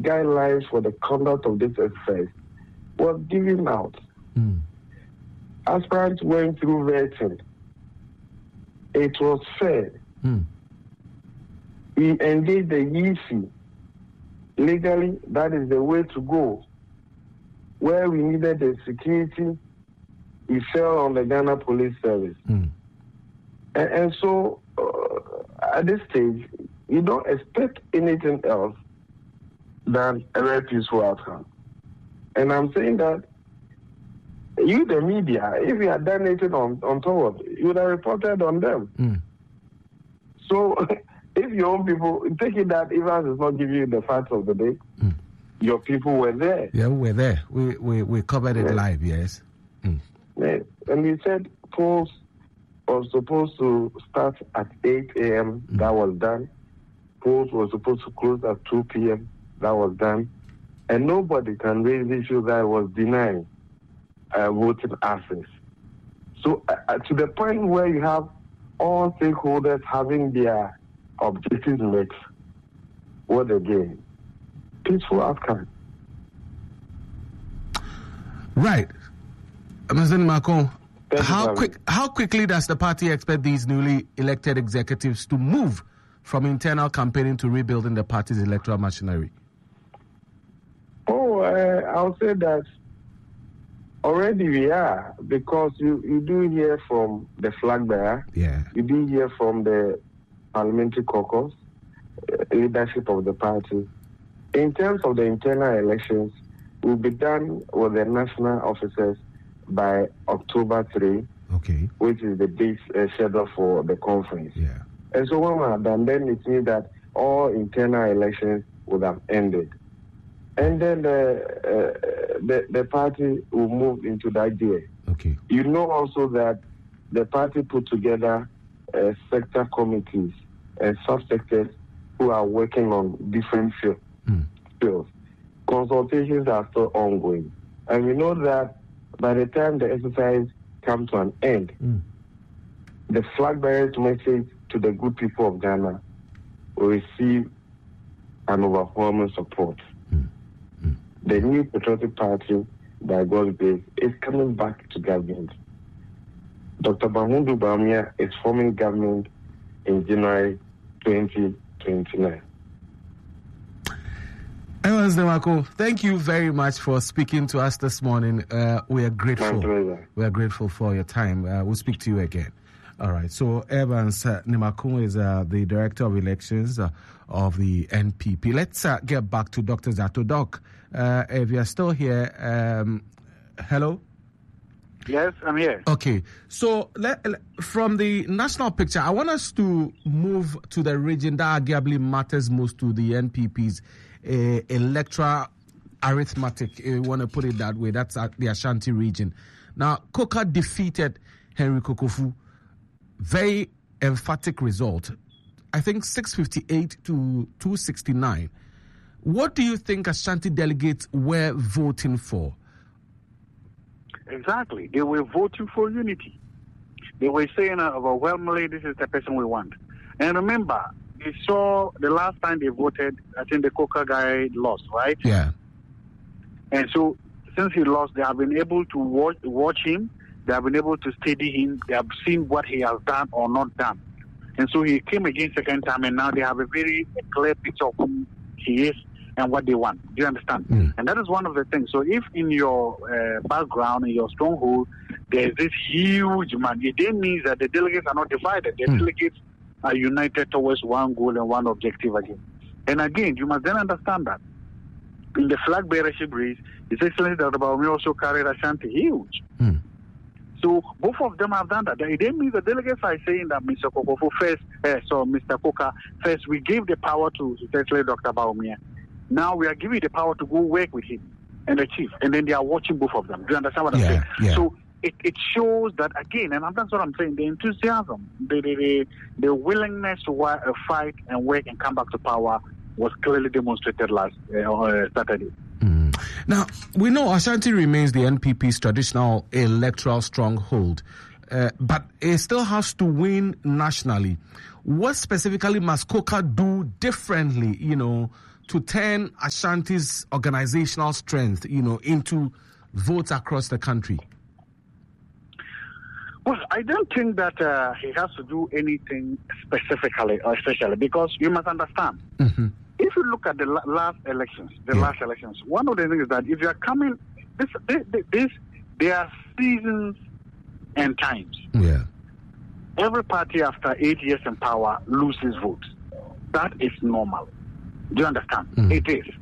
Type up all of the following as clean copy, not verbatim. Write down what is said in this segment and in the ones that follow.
guidelines for the conduct of this exercise was given out. Aspirants went through vetting. It was fair. We engaged the EC. Legally, that is the way to go. Where we needed the security, we fell on the Ghana Police Service. And so, at this stage, you don't expect anything else than a very peaceful outcome. And I'm saying that you, the media, if you had done anything untoward, you would have reported on them. So, if your own people, take it that Evans is not giving you the facts of the day, your people were there. Yeah, we were there. We covered it live, yes. Yes. And we said polls were supposed to start at 8 a.m. That was done. Polls were supposed to close at 2 p.m. That was done. And nobody can raise the issue that was denying voting access. So to the point where you have all stakeholders having their objectives met, what again? Peaceful outcome. Right. Mr. Macron, how quickly does the party expect these newly elected executives to move from internal campaigning to rebuilding the party's electoral machinery? I'll say that already we are, because you do hear from the flag bearer, you do hear from the parliamentary caucus, leadership of the party. In terms of the internal elections, will be done with the national officers by October 3, which is the date scheduled for the conference. And so when we are done, then it means that all internal elections would have ended. And then the party will move into that gear. You know also that the party put together sector committees and subsectors who are working on different fields. Consultations are still ongoing. And we know that by the time the exercise comes to an end, the flag bearer's message to the good people of Ghana will receive an overwhelming support. The new Patriotic Party, by God's grace, is coming back to government. Dr. Mahamudu Bawumia is forming government in January 2029. Evans Nemako, thank you very much for speaking to us this morning. We are grateful. We are grateful for your time. We'll speak to you again. All right. So Evans Nemako is the Director of Elections of the NPP. Let's get back to Dr. Zato. Doc, if you're still here, hello? Yes, I'm here. Okay. So from the national picture, I want us to move to the region that arguably matters most to the NPP's electoral arithmetic, if you want to put it that way. That's the Ashanti region. Now, Coker defeated Henry Kokofu. Very emphatic result. I think 658 to 269. What do you think Ashanti delegates were voting for? Exactly. They were voting for unity. They were saying overwhelmingly, this is the person we want. And remember, we saw the last time they voted, I think the Coker guy lost, right? Yeah. And so, since he lost, they have been able to watch him. They have been able to study him. They have seen what he has done or not done. And so he came again second time, and now they have a very clear picture of who he is and what they want. Do you understand? And that is one of the things. So if in your background, in your stronghold, there is this huge man, it then means that the delegates are not divided. The delegates are united towards one goal and one objective again. And again, you must then understand that in the flag bearership race, His Excellency Dr. Bawumia also carried Ashanti huge. So both of them have done that. It means the delegates are saying that Mr. Kokofu first, Mr. Coker first, we gave the power to His Excellency Dr. Bawumia. Now we are giving the power to go work with him and the chief, and then they are watching both of them. Do you understand what I'm saying? Yeah. So it shows that again, and that's what I'm saying, the enthusiasm, the willingness to fight and work and come back to power was clearly demonstrated last Saturday. Now, we know Ashanti remains the NPP's traditional electoral stronghold, but it still has to win nationally. What specifically must Coker do differently, to turn Ashanti's organizational strength, into votes across the country? Well, I don't think that he has to do anything specifically or especially, because you must understand. Mm-hmm. If you look at the last elections, one of the things is that if you are coming, there are seasons and times. Yeah. Every party after 8 years in power loses votes. That is normal. Do you understand? Mm-hmm. It is.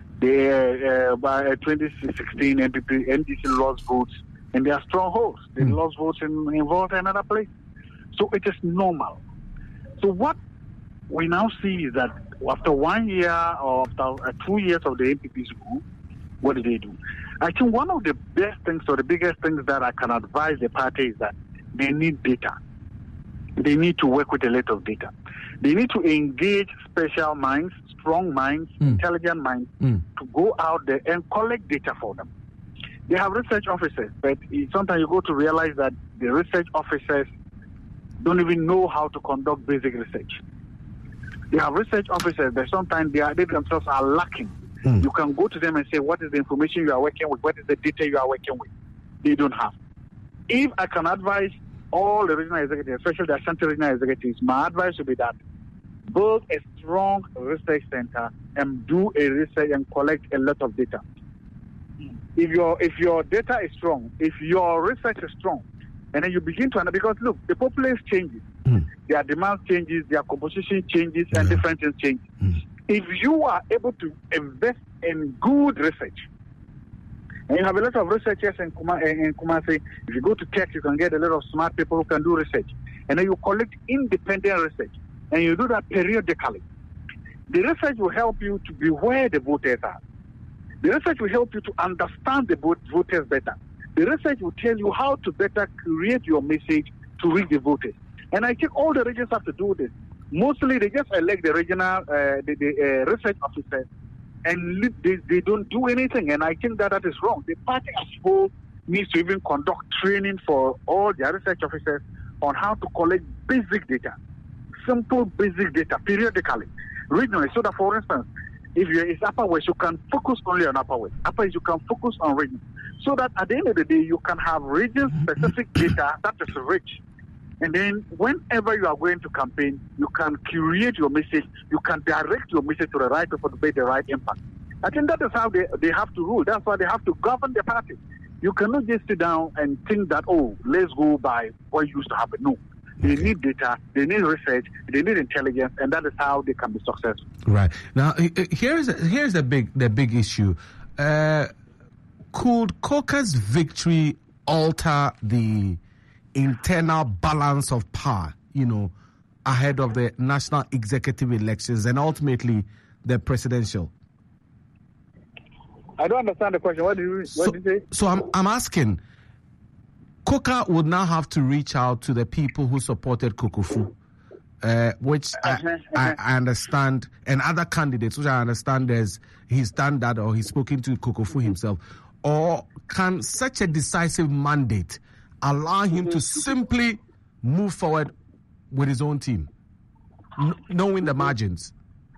By 2016, NDC lost votes in their strongholds. They lost votes in Volta and other places. So it is normal. So what we now see is that after 1 year or after 2 years of the NPP's rule, what do they do? I think one of the best things or the biggest things that I can advise the party is that they need data. They need to work with a lot of data. They need to engage special minds, strong minds, intelligent minds to go out there and collect data for them. They have research officers, but sometimes you go to realize that the research officers don't even know how to conduct basic research. They have research officers, but sometimes they themselves are lacking. You can go to them and say, what is the information you are working with? What is the data you are working with? They don't have. If I can advise all the regional executives, especially the Ashanti regional executives, my advice would be that build a strong research center and do a research and collect a lot of data. If your data is strong, if your research is strong, and then you begin to understand, because look, the populace changes, their demand changes, their composition changes, and different things change. If you are able to invest in good research, and you have a lot of researchers in Kumasi, if you go to tech, you can get a lot of smart people who can do research, and then you collect independent research, and you do that periodically. The research will help you to be where the voters are. The research will help you to understand the voters better. The research will tell you how to better create your message to reach the voters. And I think all the regions have to do this. Mostly they just elect the regional research officers, and they don't do anything. And I think that is wrong. The party as a whole needs to even conduct training for all their research officers on how to collect basic data, simple basic data, periodically, regionally. So that, for instance, if it's Upper West, you can focus only on Upper West. Upper West, you can focus on region. So that at the end of the day, you can have region-specific data that is rich. And then whenever you are going to campaign, you can curate your message, you can direct your message to the right people to make the right impact. I think that is how they have to rule. That's why they have to govern the party. You cannot just sit down and think that, let's go by what used to happen. No. They need data, they need research, they need intelligence, and that is how they can be successful. Right. Now, here's the big issue. Could Coker's victory alter the internal balance of power, ahead of the national executive elections and ultimately the presidential? I don't understand the question. What did you say? So I'm asking, Coker would now have to reach out to the people who supported Kukufu, which I understand, and other candidates, which I understand he's done that or he's spoken to Kukufu himself. Or can such a decisive mandate allow him to simply move forward with his own team, knowing the margins?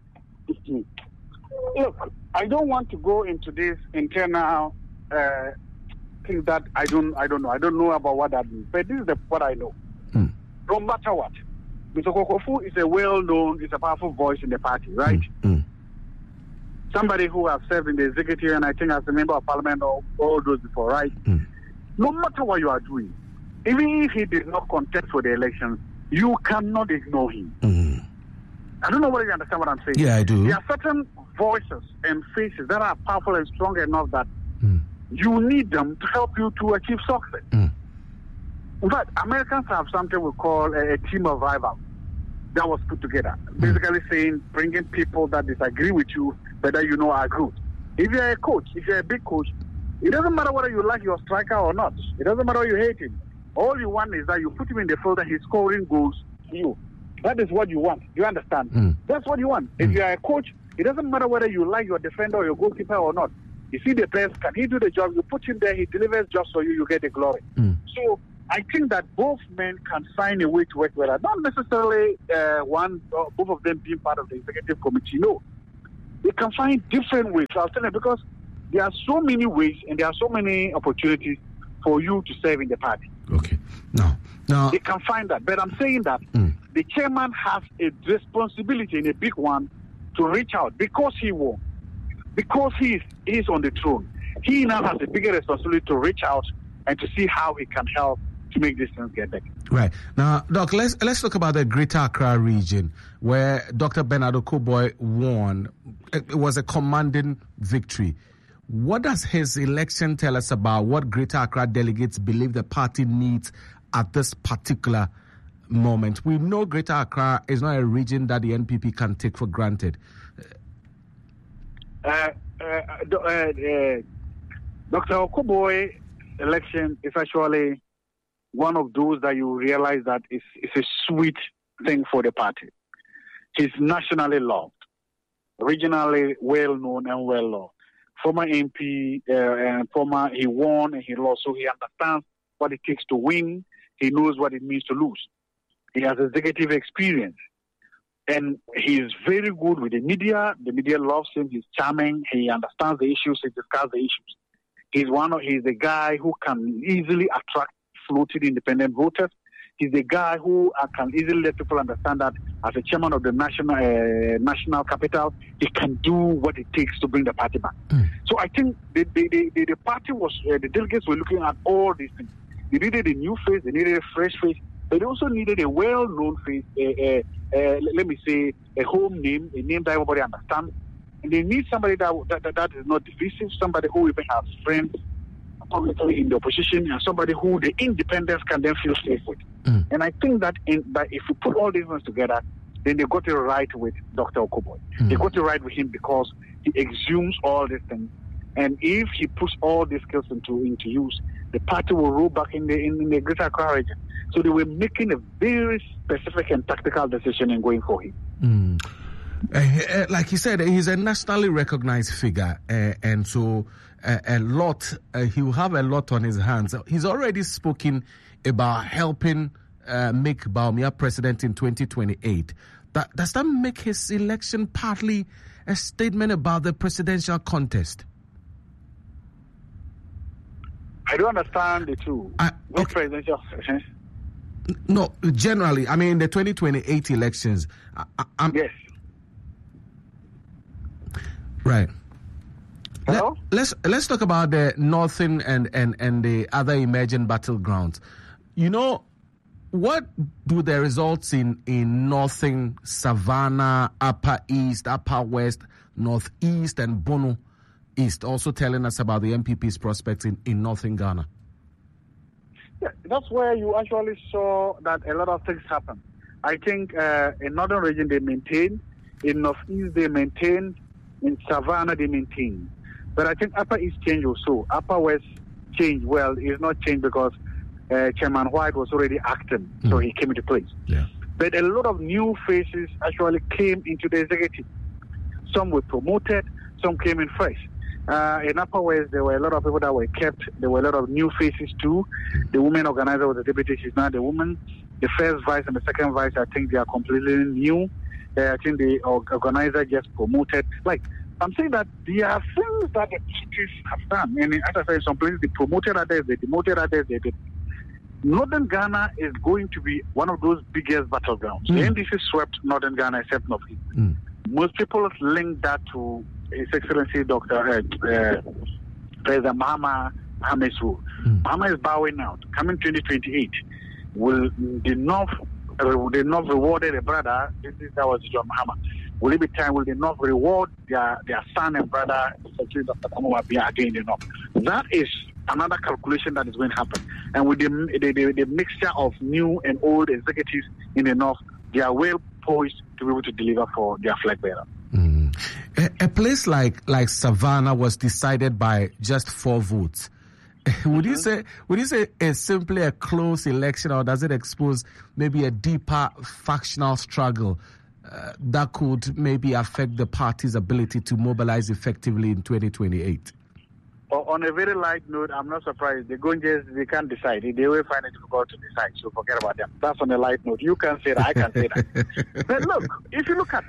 Look, I don't want to go into this internal thing that I don't know. I don't know about what that means, but this is what I know. No matter what, Mr. Kukufu is a well-known, is a powerful voice in the party, right? Somebody who has served in the executive and I think as a member of parliament or all those before, right? No matter what you are doing, even if he did not contest for the elections, you cannot ignore him. I don't know whether you understand what I'm saying. Yeah, I do. There are certain voices and faces that are powerful and strong enough that you need them to help you to achieve success. In fact, Americans have something we call a team of rivals that was put together. Basically saying, bringing people that disagree with you, but that are good. If you're a coach, if you're a big coach, it doesn't matter whether you like your striker or not. It doesn't matter whether you hate him. All you want is that you put him in the field and he's scoring goals to you. That is what you want. You understand? That's what you want. If you are a coach, it doesn't matter whether you like your defender or your goalkeeper or not. You see the players, can he do the job? You put him there, he delivers jobs for you, you get the glory. So I think that both men can find a way to work together. Not necessarily both of them being part of the executive committee, no. They can find different ways. I'll tell you, because there are so many ways and there are so many opportunities for you to serve in the party. Okay. Now they can find that. But I'm saying that the chairman has a responsibility, and a big one, to reach out because he won. Because he is on the throne. He now has a bigger responsibility to reach out and to see how he can help to make this thing get better. Right. Now, Doc, let's talk about the Greater Accra region, where Dr. Bernard Okoboy won. It was a commanding victory. What does his election tell us about what Greater Accra delegates believe the party needs at this particular moment? We know Greater Accra is not a region that the NPP can take for granted. Dr. Okoboy election is actually one of those that you realize that it's a sweet thing for the party. He's nationally loved, regionally well known and well loved. Former MP, he won and he lost, so he understands what it takes to win. He knows what it means to lose. He has executive experience. And he's very good with the media. The media loves him. He's charming. He understands the issues. He discusses the issues. He's the guy who can easily attract floated independent voters. He's the guy who can easily let people understand that as a chairman of the national capital, he can do what it takes to bring the party back. So I think the party the delegates were looking at all these things. They needed a new face. They needed a fresh face. But they also needed a well-known face, let me say, a home name, a name that everybody understands. And they need somebody that is not divisive, somebody who even has friends publicly in the opposition, and somebody who the independents can then feel safe with. And I think that if you put all these ones together, then they got it right with Dr. Okoboy. They got it right with him because he exhumes all these things. And if he puts all these skills into use, the party will roll back in the Greater Accra region. So they were making a very specific and tactical decision in going for him. Like you said, he's a nationally recognized figure, and so he will have a lot on his hands. He's already spoken about helping make Bawumia president in 2028. Does that make his election partly a statement about the presidential contest? I don't understand the two. What presidential elections? No, generally, I mean the 2028 elections. Yes. Right. Hello? Let's talk about the northern and the other emerging battlegrounds. You know, what do the results in northern Savannah, Upper East, Upper West, Northeast, and Bono East also telling us about the MPP's prospects in northern Ghana? Yeah, that's where you actually saw that a lot of things happen. I think in northern region they maintained, in Northeast they maintained, in Savannah they maintained. But I think Upper East changed also. Upper West changed. Well, it's not changed because Chairman White was already acting, so he came into place. Yeah. But a lot of new faces actually came into the executive. Some were promoted, some came in fresh. In Upper West, there were a lot of people that were kept. There were a lot of new faces too. The woman organizer was the deputy. She's not the woman. The first vice and the second vice, I think they are completely new. I think the organizer just promoted. Like, I'm saying that there are things that the parties have done. And as I said, some places they promoted others, they demoted others, they did. Northern Ghana is going to be one of those biggest battlegrounds. The NDC swept Northern Ghana except Northeast. Most people link that to His Excellency Dr. President Mahama's rule. Mahama is bowing out. Coming 2028, will the North rewarded a brother? That was John Mahama. Will it be time? Will the North reward their son and brother, Dr. Kamawabia, again in the North? That is another calculation that is going to happen. And with the mixture of new and old executives in the North, they are well poised to be able to deliver for their flag bearer. A place like Savannah was decided by just 4 votes. Would you say it's simply a close election, or does it expose maybe a deeper factional struggle that could maybe affect the party's ability to mobilize effectively in 2028? On a very light note, I'm not surprised. The Gonjes, they can't decide. They will find it difficult to decide, so forget about them. That's on a light note. You can say that, I can say that. But look, if you look at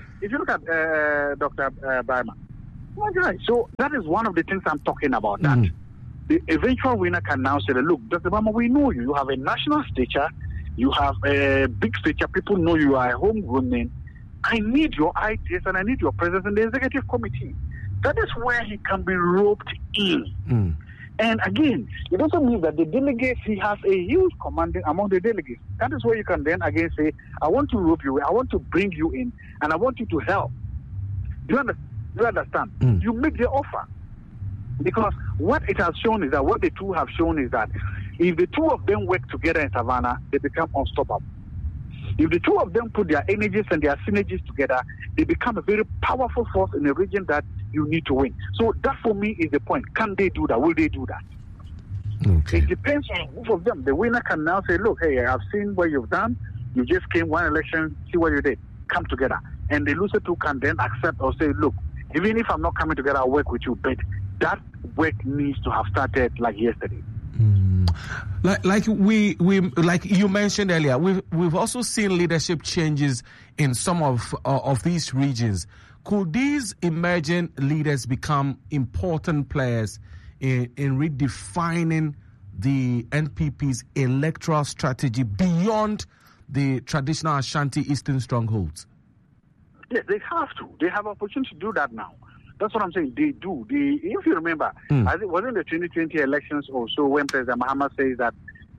Dr. Baiman, so that is one of the things I'm talking about. That the eventual winner can now say, look, Dr. Baiman, we know you. You have a national stature. You have a big stature. People know you are a homegrown man. I need your ideas and I need your presence in the executive committee. That is where he can be roped in. And again, it also means that the delegates, he has a huge commanding among the delegates. That is where you can then again say, I want to rope you in, I want to bring you in, and I want you to help. Do you understand? You make the offer. Because what it has shown is that, what the two have shown is that if the two of them work together in Savannah, they become unstoppable. If the two of them put their energies and their synergies together, they become a very powerful force in a region that you need to win. So that for me is the point. Can they do that? Will they do that? Okay. It depends on both of them. The winner can now say, look, hey, I've seen what you've done. You just came one election, see what you did. Come together. And the loser too can then accept or say, look, even if I'm not coming together, I'll work with you. But that work needs to have started like yesterday. Like you mentioned earlier, we've also seen leadership changes in some of these regions. Could these emerging leaders become important players in redefining the NPP's electoral strategy beyond the traditional Ashanti Eastern strongholds? Yes, they have to. They have opportunity to do that now. That's what I'm saying. They do. If you remember, as it was in the 2020 elections also, when President Mahama says that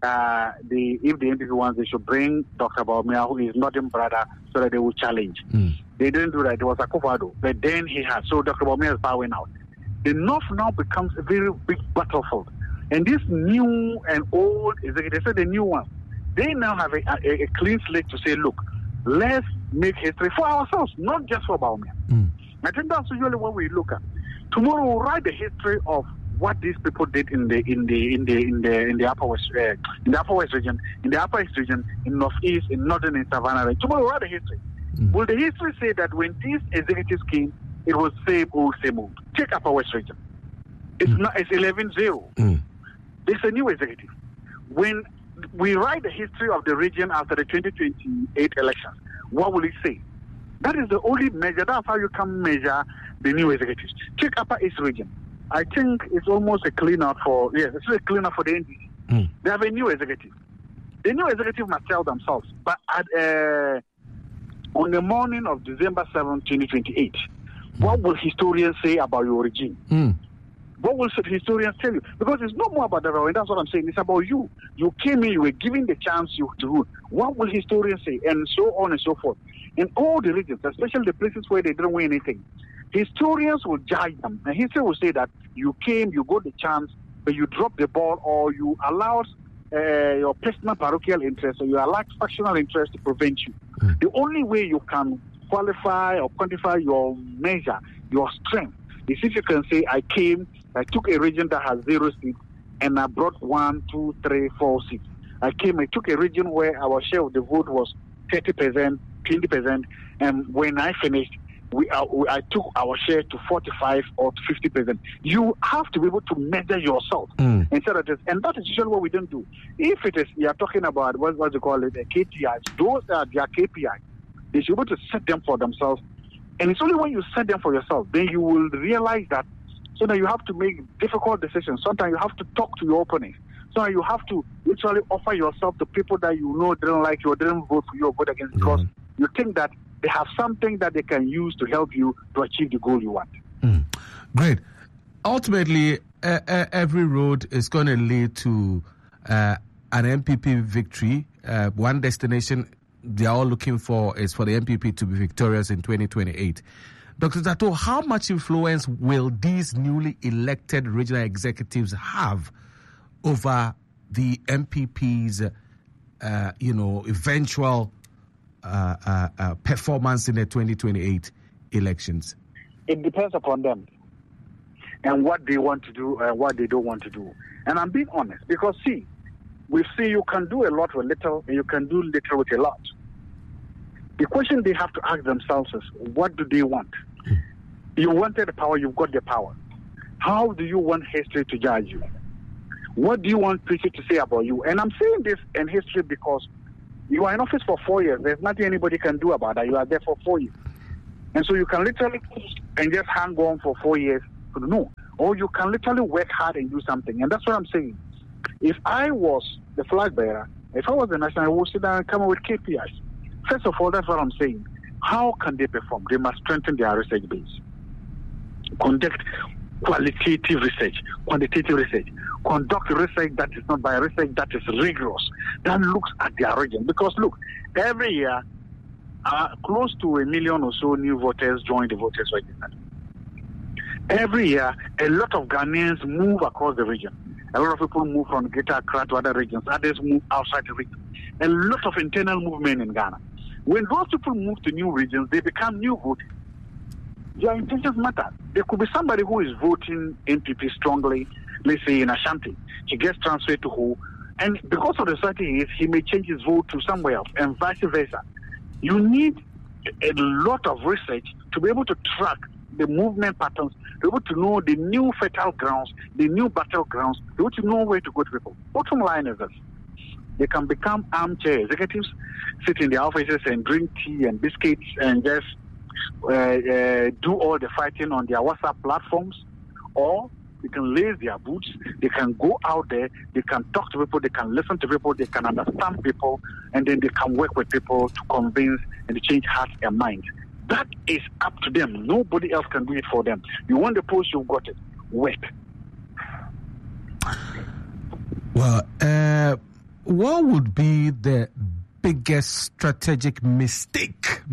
if the NPP wants, they should bring Dr. Bawumia, who is not his brother, so that they will challenge. They didn't do that. It was Akufo-Addo. But then he had. So Dr. Bawumia is bowing out. The North now becomes a very big battlefield. And this new and old executive, so the new one, they now have a clean slate to say, look, let's make history for ourselves, not just for Bawumia. I think that's usually what we look at. Tomorrow we'll write the history of what these people did in the Upper West region, in the Upper East region, in Northeast, in Northern, in Savannah. Tomorrow we'll write the history. Will the history say that when these executives came, it was same old? Take Upper West region. It's 11-0. There's a new executive. When we write the history of the region after the 2028 elections, what will it say? That is the only measure. That's how you can measure the new executives. Take Upper East region. I think it's almost a clean-out it's a clean-out for the NDC. They have a new executive. The new executive must tell themselves. But on the morning of December 7, 2028, what will historians say about your regime? What will historians tell you? Because it's not more about the and that's what I'm saying. It's about you. You came in, you were given the chance to rule. What will historians say? And so on and so forth. In all the regions, especially the places where they didn't win anything, historians will judge them. And history will say that you came, you got the chance, but you dropped the ball, or you allowed your personal parochial interest, or you allowed factional interest to prevent you. The only way you can qualify or quantify your measure, your strength, is if you can say, I came, I took a region that has 0 seats, and I brought 1, 2, 3, 4 seats. I came, I took a region where our share of the vote was 30%, 20%, and when I finished, I took our share to 45 or to 50%. You have to be able to measure yourself instead of just, and that is usually what we don't do. If it is, you are talking about what you call it, KPIs, those are their KPIs. They should be able to set them for themselves. And it's only when you set them for yourself, then you will realize that, so that you have to make difficult decisions. Sometimes you have to talk to your opponents. So you have to literally offer yourself to people that you know didn't like you or didn't vote for you or vote against because you think that they have something that they can use to help you to achieve the goal you want. Great. Ultimately, every road is going to lead to an NPP victory. One destination they are all looking for is for the NPP to be victorious in 2028. Dr. Zato, how much influence will these newly elected regional executives have over the NPP's, eventual performance in the 2028 elections? It depends upon them and what they want to do and what they don't want to do. And I'm being honest because, we see you can do a lot with little and you can do little with a lot. The question they have to ask themselves is, what do they want? You wanted the power, you've got the power. How do you want history to judge you? What do you want history to say about you? And I'm saying this in history because you are in office for 4 years. There's nothing anybody can do about that. You are there for 4 years. And so you can literally and just hang on for 4 years. No. Or you can literally work hard and do something. And that's what I'm saying. If I was the flag bearer, if I was the national, I would sit down and come up with KPIs. First of all, that's what I'm saying. How can they perform? They must strengthen their research base. Conduct qualitative research, quantitative research. Conduct research that is not by research that is rigorous, that looks at their region. Because look, every year, close to 1 million or so new voters join the voters register. Every year, a lot of Ghanaians move across the region. A lot of people move from Greater Accra to other regions. Others move outside the region. A lot of internal movement in Ghana. When those people move to new regions, they become new voters. Their intentions matter. There could be somebody who is voting NPP strongly, let's say in Ashanti. He gets transferred to Ho, and because of the strategy, he may change his vote to somewhere else, and vice versa. You need a lot of research to be able to track the movement patterns, be able to know the new fertile grounds, the new battlegrounds, be able to know where to go to people. Bottom line is this. They can become armchair executives, sit in their offices and drink tea and biscuits and just do all the fighting on their WhatsApp platforms, or they can lace their boots, they can go out there, they can talk to people, they can listen to people, they can understand people, and then they can work with people to convince and to change hearts and minds. That is up to them. Nobody else can do it for them. You want the post, you've got it. Work. Well, what would be the biggest strategic mistake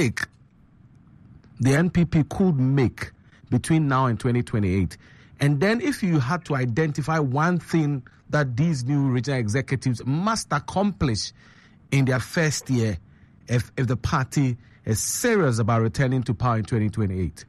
the NPP could make between now and 2028? And then if you had to identify one thing that these new regional executives must accomplish in their first year if the party is serious about returning to power in 2028?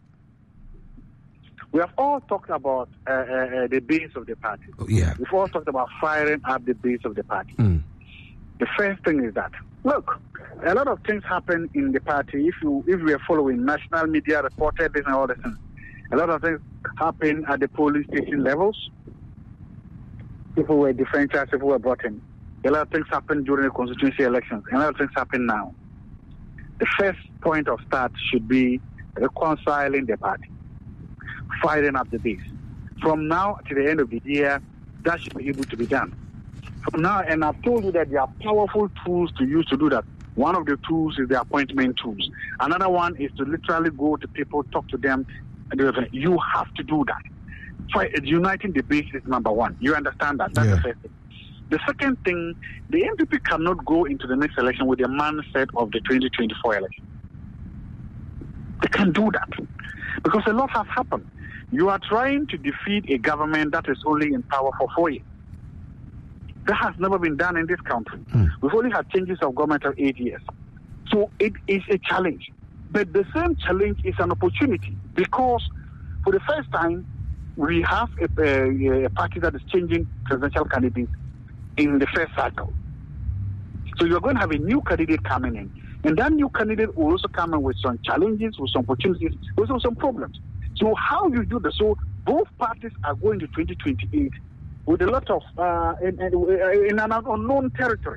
We have all talked about the base of the party. Yeah. We've all talked about firing up the base of the party. The first thing is that, look, a lot of things happen in the party. If we are following national media reported this and all this, a lot of things happen at the polling station levels. People were differentiated, people were brought in. A lot of things happened during the constituency elections. A lot of things happen now. The first point of start should be reconciling the party, firing up the base. From now to the end of the year, that should be able to be done. From now, and I've told you that there are powerful tools to use to do that. One of the tools is the appointment tools. Another one is to literally go to people, talk to them. You have to do that. Uniting the base is number one. You understand that? That's the first thing. The second thing, the NPP cannot go into the next election with the mindset of the 2024 election. They can't do that because a lot has happened. You are trying to defeat a government that is only in power for 4 years. That has never been done in this country. We've only had changes of government of 8 years. So it is a challenge. But the same challenge is an opportunity because for the first time, we have a party that is changing presidential candidates in the first cycle. So you're going to have a new candidate coming in. And that new candidate will also come in with some challenges, with some opportunities, also some problems. So how you do this? So both parties are going to 2028 with a lot of, in an unknown territory.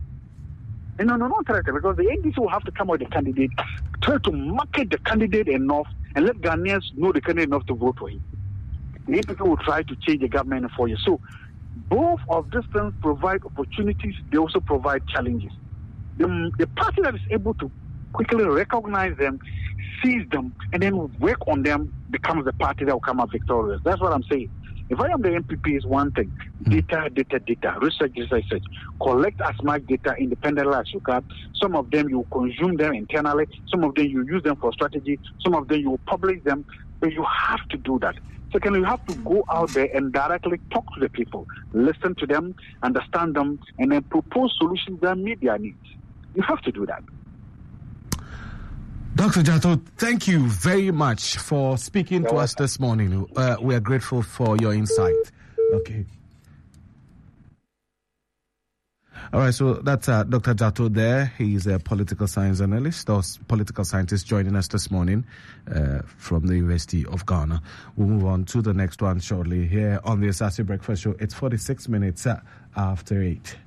In an unknown territory, because the NDC will have to come with the candidate, try to market the candidate enough, and let Ghanaians know the candidate enough to vote for him. The people will try to change the government in 4 years. So both of these things provide opportunities, they also provide challenges. The party that is able to quickly recognize them, seize them, and then work on them becomes the party that will come out victorious. That's what I'm saying. If I am the NPP, is one thing. Data, research. Collect as much data independently as you can. Some of them you consume them internally. Some of them you use them for strategy. Some of them you publish them. But you have to do that. Secondly, you have to go out there and directly talk to the people. Listen to them, understand them, and then propose solutions that meet their needs. You have to do that. Dr. Jatto, thank you very much for speaking to us this morning. We are grateful for your insight. Okay. All right, so that's Dr. Jato there. He's a political science analyst or political scientist joining us this morning from the University of Ghana. We'll move on to the next one shortly here on the Asase Breakfast Show. It's 46 minutes after 8.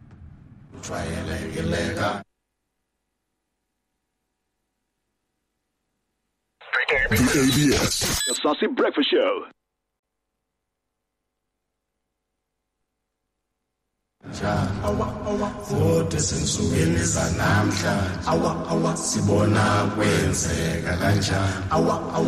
The ABS Asase Breakfast Show. Futhi sinsukwini zanamhla sibona kwenzeka kanjani